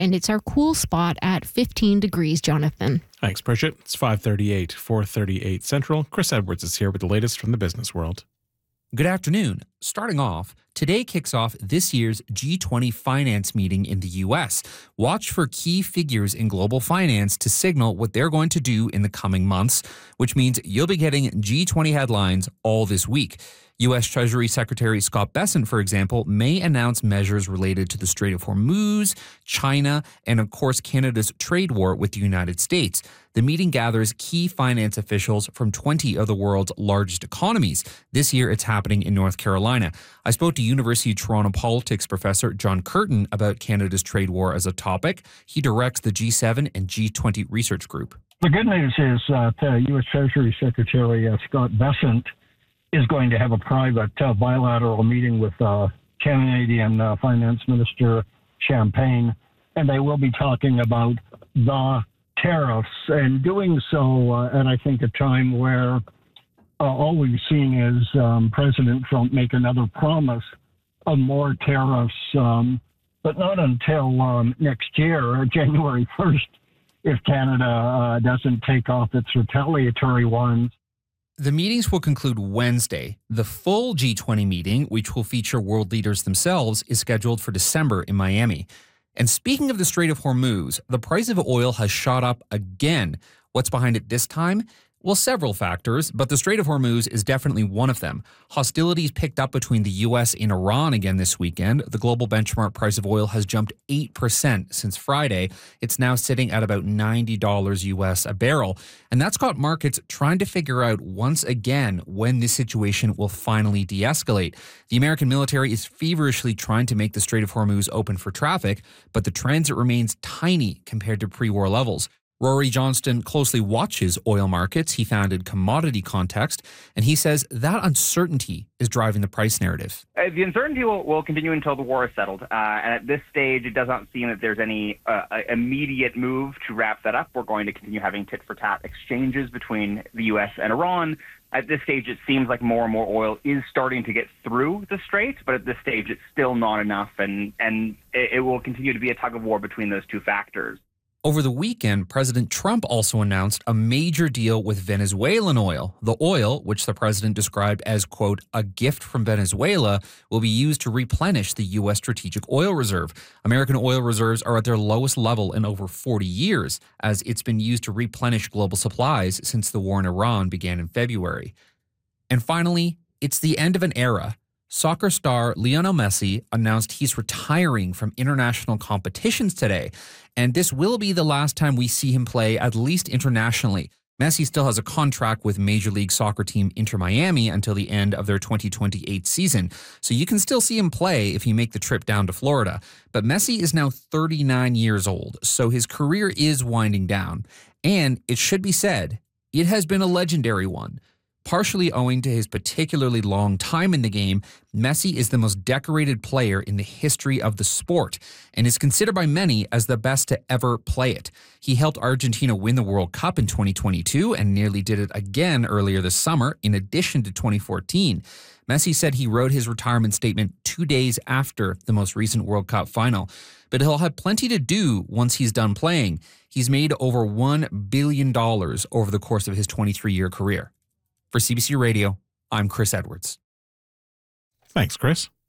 and it's our cool spot at 15 degrees, Jonathan. Thanks, Bridget. It's 5:38, 4:38 Central. Chris Edwards is here with the latest from the business world. Good afternoon. Starting off, today kicks off this year's G20 finance meeting in the U.S. Watch for key figures in global finance to signal what they're going to do in the coming months, which means you'll be getting G20 headlines all this week. U.S. Treasury Secretary Scott Bessent, for example, may announce measures related to the Strait of Hormuz, China, and of course Canada's trade war with the United States. The meeting gathers key finance officials from 20 of the world's largest economies. This year, it's happening in North Carolina. I spoke to University of Toronto politics professor John Curtin about Canada's trade war as a topic. He directs the G7 and G20 research group. The good news is that U.S. Treasury Secretary Scott Bessent is going to have a private bilateral meeting with Canadian Finance Minister Champagne, and they will be talking about the tariffs, and doing so at, I think, a time where all we've seen is President Trump make another promise of more tariffs, but not until next year, January 1st, if Canada doesn't take off its retaliatory ones. The meetings will conclude Wednesday. The full G20 meeting, which will feature world leaders themselves, is scheduled for December in Miami. And speaking of the Strait of Hormuz, the price of oil has shot up again. What's behind it this time? Well, several factors, but the Strait of Hormuz is definitely one of them. Hostilities picked up between the U.S. and Iran again this weekend. The global benchmark price of oil has jumped 8% since Friday. It's now sitting at about $90 U.S. a barrel. And that's got markets trying to figure out once again when this situation will finally de-escalate. The American military is feverishly trying to make the Strait of Hormuz open for traffic, but the transit remains tiny compared to pre-war levels. Rory Johnston closely watches oil markets. He founded Commodity Context, and he says that uncertainty is driving the price narrative. The uncertainty will continue until the war is settled. And at this stage, it does not seem that there's any immediate move to wrap that up. We're going to continue having tit-for-tat exchanges between the U.S. and Iran. At this stage, it seems like more and more oil is starting to get through the strait, but at this stage, it's still not enough, and it will continue to be a tug-of-war between those two factors. Over the weekend, President Trump also announced a major deal with Venezuelan oil. The oil, which the president described as, quote, a gift from Venezuela, will be used to replenish the U.S. strategic oil reserve. American oil reserves are at their lowest level in over 40 years, as it's been used to replenish global supplies since the war in Iran began in February. And finally, it's the end of an era. Soccer star Lionel Messi announced he's retiring from international competitions today, and this will be the last time we see him play, at least internationally. Messi still has a contract with Major League Soccer team Inter Miami until the end of their 2028 season, so you can still see him play if you make the trip down to Florida. But Messi is now 39 years old, so his career is winding down. And it should be said, it has been a legendary one. Partially owing to his particularly long time in the game, Messi is the most decorated player in the history of the sport and is considered by many as the best to ever play it. He helped Argentina win the World Cup in 2022 and nearly did it again earlier this summer, in addition to 2014. Messi said he wrote his retirement statement 2 days after the most recent World Cup final, but he'll have plenty to do once he's done playing. He's made over $1 billion over the course of his 23-year career. For CBC Radio, I'm Chris Edwards. Thanks, Chris.